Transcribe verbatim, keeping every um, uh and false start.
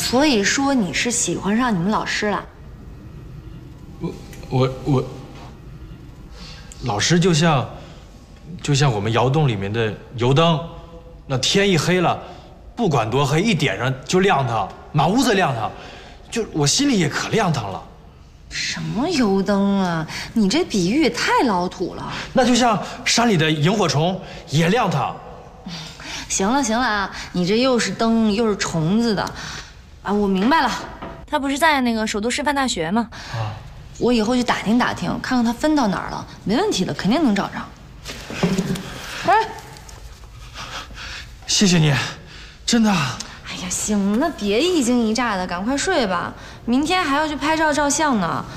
所以说你是喜欢上你们老师了？ 我我我，老师就像，就像我们窑洞里面的油灯，那天一黑了，不管多黑，一点上就亮堂，满屋子亮堂，就我心里也可亮堂了。 什么油灯啊？你这比喻也太老土了。 那就像山里的萤火虫也亮堂。 行了行了啊，你这又是灯又是虫子的，啊，我明白了。他不是在那个首都师范大学吗？啊，我以后去打听打听，看看他分到哪儿了，没问题的，肯定能找着。哎， 谢谢你，真的。 哎呀，行了，别一惊一乍的，赶快睡吧。明天还要去拍照照相呢，